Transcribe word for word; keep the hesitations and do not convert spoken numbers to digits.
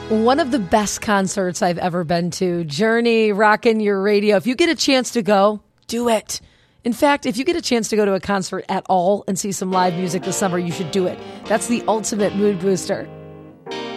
One of the best concerts I've ever been to. Journey, rocking your radio. If you get a chance to go, do it. In fact, if you get a chance to go to a concert at all and see some live music this summer, you should do it. That's the ultimate mood booster.